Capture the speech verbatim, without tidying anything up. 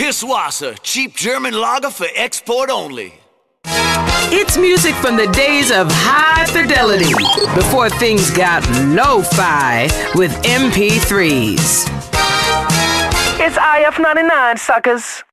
Pisswasser, cheap German lager for export only. It's music from the days of high fidelity, before things got lo-fi with M P threes. It's I F ninety-nine, suckers.